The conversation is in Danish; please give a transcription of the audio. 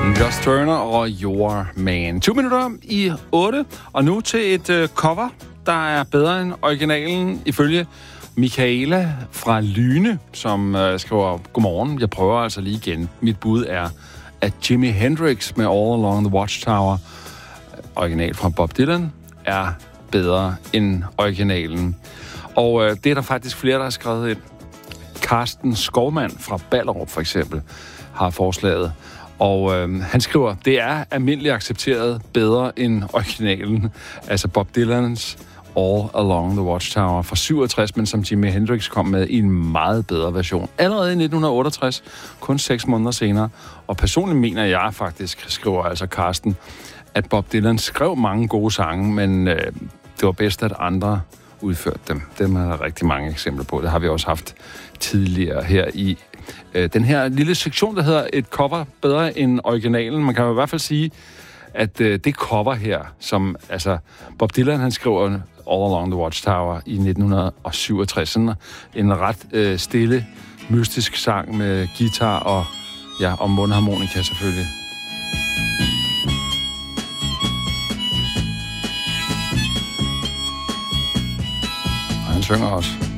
Josh Turner og Your Man. 20 minutter i 8, og nu til et cover, der er bedre end originalen, ifølge Michaela fra Lyne, som skriver, godmorgen, jeg prøver altså lige igen. Mit bud er, at Jimi Hendrix med All Along the Watchtower, original fra Bob Dylan, er bedre end originalen. Og det er der faktisk flere, der har skrevet ind. Carsten Skovmand fra Ballerup for eksempel har forslaget. Og han skriver, det er almindeligt accepteret bedre end originalen. Altså Bob Dylans All Along the Watchtower fra 67, men som Jimi Hendrix kom med i en meget bedre version. Allerede i 1968, kun 6 måneder senere. Og personligt mener jeg faktisk, skriver altså Carsten, at Bob Dylan skrev mange gode sange, men det var bedst, at andre udførte dem. Dem er der rigtig mange eksempler på. Det har vi også haft tidligere her i den her lille sektion, der hedder et cover bedre end originalen. Man kan jo i hvert fald sige, at det cover her, som altså Bob Dylan, han skriver All Along the Watchtower i 1967. Sådan en ret stille, mystisk sang med guitar og mundharmonika selvfølgelig. Og han synger også.